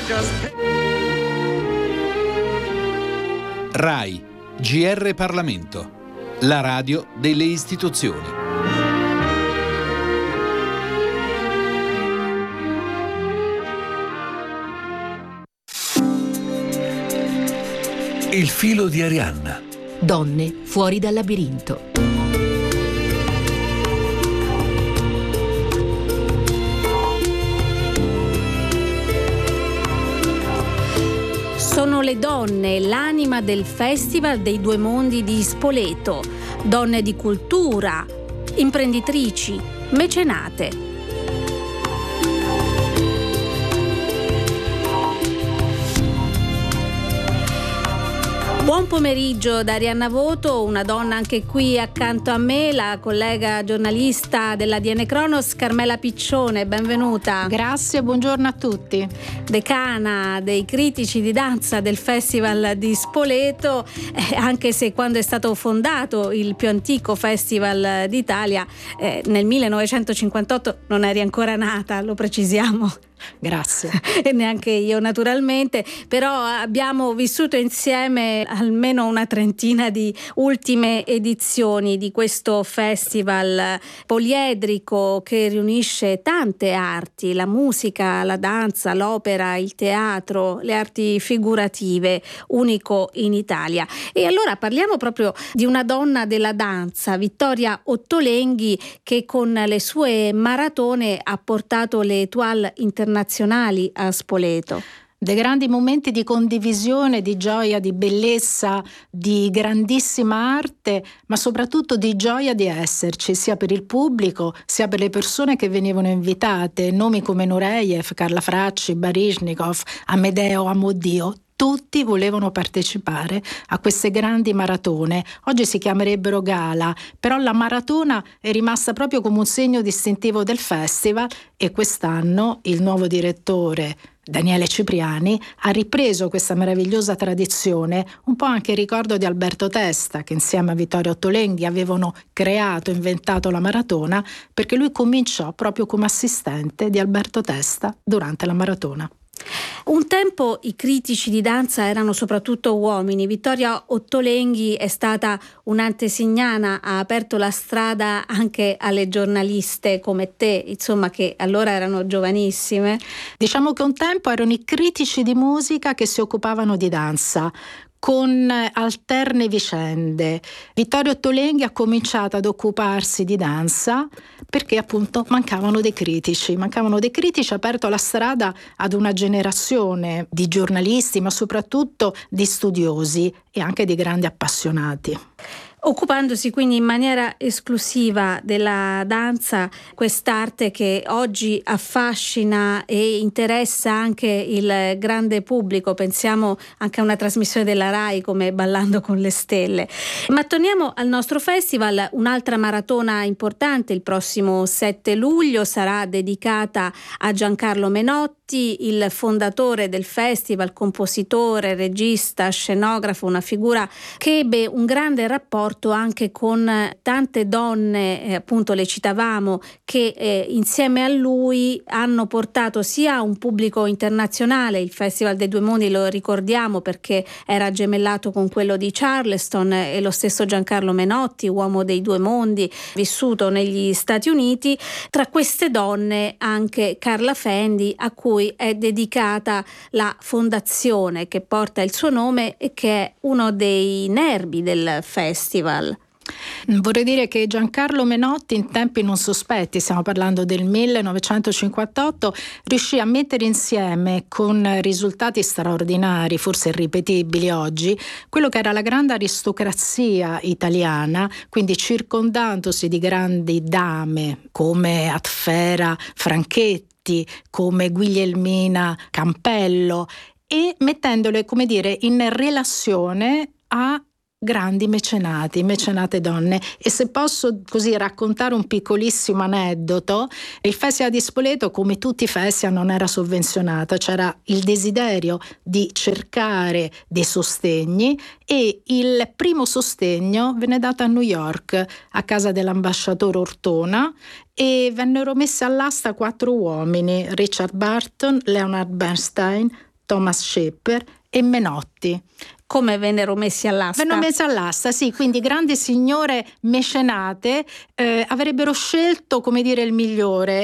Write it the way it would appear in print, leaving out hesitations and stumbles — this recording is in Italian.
RAI, GR Parlamento, la radio delle istituzioni. Il filo di Arianna. Donne fuori dal labirinto. Sono le donne l'anima del Festival dei Due Mondi di Spoleto, donne di cultura, imprenditrici, mecenate. Buon pomeriggio da Arianna Voto, una donna anche qui accanto a me, la collega giornalista dell'ADN Kronos, Carmela Piccione, benvenuta. Grazie, buongiorno a tutti. Decana dei critici di danza del Festival di Spoleto, anche se quando è stato fondato il più antico festival d'Italia, nel 1958 non eri ancora nata, lo precisiamo. Grazie. E neanche io naturalmente, però abbiamo vissuto insieme almeno una trentina di ultime edizioni di questo festival poliedrico che riunisce tante arti, la musica, la danza, l'opera, il teatro, le arti figurative, unico in Italia. E allora parliamo proprio di una donna della danza, Vittoria Ottolenghi, che con le sue maratone ha portato le étoile internazionali a Spoleto. Dei grandi momenti di condivisione, di gioia, di bellezza, di grandissima arte, ma soprattutto di gioia di esserci, sia per il pubblico, sia per le persone che venivano invitate, nomi come Nureyev, Carla Fracci, Baryshnikov, Amedeo Amodio. Tutti volevano partecipare a queste grandi maratone. Oggi si chiamerebbero gala, però la maratona è rimasta proprio come un segno distintivo del festival e quest'anno il nuovo direttore Daniele Cipriani ha ripreso questa meravigliosa tradizione, un po' anche in ricordo di Alberto Testa, che insieme a Vittoria Ottolenghi avevano inventato la maratona, perché lui cominciò proprio come assistente di Alberto Testa durante la maratona. Un tempo i critici di danza erano soprattutto uomini. Vittoria Ottolenghi è stata un'antesignana, ha aperto la strada anche alle giornaliste come te, insomma, che allora erano giovanissime. Diciamo che un tempo erano i critici di musica che si occupavano di danza, con alterne vicende. Vittoria Ottolenghi ha cominciato ad occuparsi di danza perché appunto mancavano dei critici, ha aperto la strada ad una generazione di giornalisti, ma soprattutto di studiosi e anche di grandi appassionati. Occupandosi quindi in maniera esclusiva della danza, quest'arte che oggi affascina e interessa anche il grande pubblico. Pensiamo anche a una trasmissione della RAI come Ballando con le Stelle. Ma torniamo al nostro festival. Un'altra maratona importante il prossimo 7 luglio sarà dedicata a Giancarlo Menotti, il fondatore del festival, compositore, regista, scenografo, una figura che ebbe un grande rapporto anche con tante donne, appunto le citavamo, che insieme a lui hanno portato sia un pubblico internazionale. Il Festival dei Due Mondi lo ricordiamo perché era gemellato con quello di Charleston, e lo stesso Giancarlo Menotti, uomo dei due mondi, vissuto negli Stati Uniti. Tra queste donne anche Carla Fendi, a cui è dedicata la fondazione che porta il suo nome e che è uno dei nervi del festival. Vorrei dire che Giancarlo Menotti, in tempi non sospetti, stiamo parlando del 1958, riuscì a mettere insieme con risultati straordinari, forse irripetibili oggi, quello che era la grande aristocrazia italiana, quindi circondandosi di grandi dame come Atfera Franchetti, come Guglielmina Campello, e mettendole, come dire, in relazione a grandi mecenate donne. E se posso così raccontare un piccolissimo aneddoto, il Festival di Spoleto, come tutti i festival, non era sovvenzionato, c'era il desiderio di cercare dei sostegni, e il primo sostegno venne dato a New York, a casa dell'ambasciatore Ortona, e vennero messi all'asta 4 uomini: Richard Burton, Leonard Bernstein, Thomas Shepper e Menotti. Come vennero messi all'asta? Vennero messi all'asta, sì, quindi grandi signore mecenate avrebbero scelto, come dire, il migliore.